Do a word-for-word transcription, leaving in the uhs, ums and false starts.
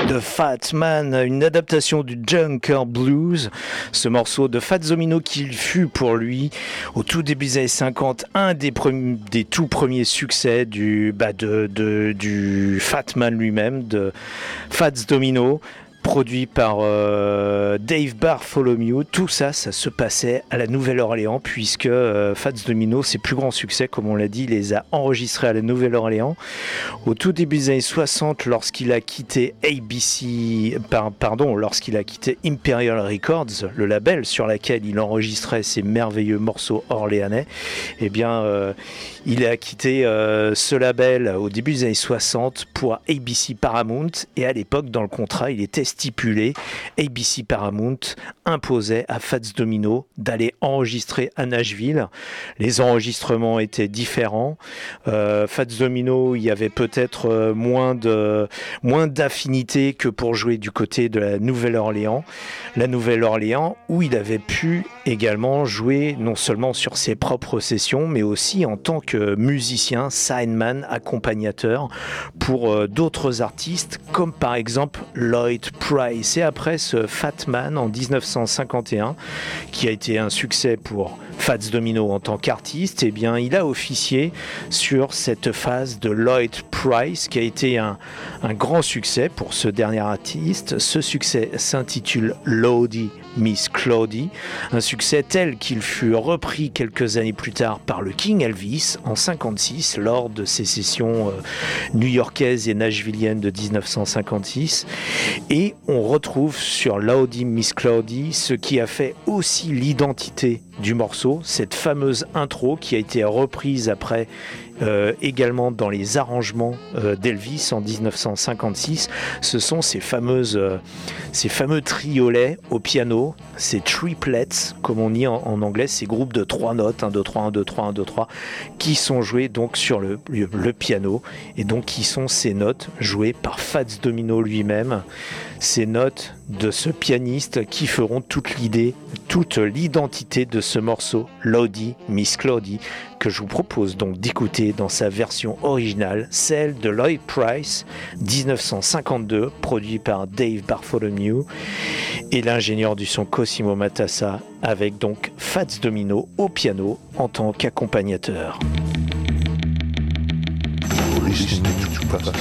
de Fat Man, une adaptation du Junker Blues, ce morceau de Fats Domino qui fut pour lui, au tout début des années cinquante, un des, premiers, des tout premiers succès du, bah de, de, du Fat Man lui-même, de Fats Domino, produit par euh, Dave Bartholomew. Tout ça, ça se passait à la Nouvelle-Orléans, puisque euh, Fats Domino, ses plus grands succès, comme on l'a dit, il les a enregistrés à la Nouvelle-Orléans. Au tout début des années soixante, lorsqu'il a quitté A B C, par, pardon, lorsqu'il a quitté Imperial Records, le label sur lequel il enregistrait ses merveilleux morceaux orléanais, eh bien, euh, il a quitté euh, ce label au début des années soixante pour A B C Paramount, et à l'époque, dans le contrat, il était stipulé, A B C Paramount imposait à Fats Domino d'aller enregistrer à Nashville. Les enregistrements étaient différents. Euh, Fats Domino, il y avait peut-être euh, moins de moins d'affinité que pour jouer du côté de la Nouvelle-Orléans. La Nouvelle-Orléans, où il avait pu également jouer non seulement sur ses propres sessions, mais aussi en tant que musicien, sideman, accompagnateur pour euh, d'autres artistes, comme par exemple Lloyd Price. Et après ce Fat Man en dix-neuf cent cinquante et un, qui a été un succès pour Fats Domino en tant qu'artiste, eh bien, il a officié sur cette phase de Lloyd Price, qui a été un, un grand succès pour ce dernier artiste. Ce succès s'intitule Lordy Miss Claudie, un succès tel qu'il fut repris quelques années plus tard par le King Elvis en cinquante-six lors de ses sessions euh, new-yorkaises et nashvilliennes de dix-neuf cent cinquante-six. Et on retrouve sur Lordy Miss Claudie ce qui a fait aussi l'identité du morceau, cette fameuse intro qui a été reprise après Euh, également dans les arrangements euh, d'Elvis en dix-neuf cent cinquante-six. Ce sont ces fameuses, euh, ces fameux triolets au piano, ces triplets, comme on dit en, en anglais, ces groupes de trois notes, un, deux, trois, un, deux, trois, un, deux, trois, qui sont joués donc sur le, le, le piano, et donc qui sont ces notes jouées par Fats Domino lui-même, ces notes de ce pianiste qui feront toute l'idée, toute l'identité de ce morceau, Lordy Miss Claudie, que je vous propose donc d'écouter dans sa version originale, celle de Lloyd Price, dix-neuf cent cinquante-deux, produit par Dave Bartholomew et l'ingénieur du son Cosimo Matassa, avec donc Fats Domino au piano en tant qu'accompagnateur.